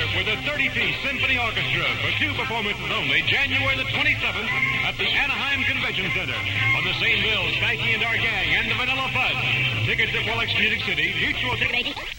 with a 30-piece symphony orchestra for 2 performances only, January the 27th at the Anaheim Convention Center. On the same bill, Spanky and our gang and the Vanilla Fudge. Tickets at Rolex Music City, Mutual Ticket.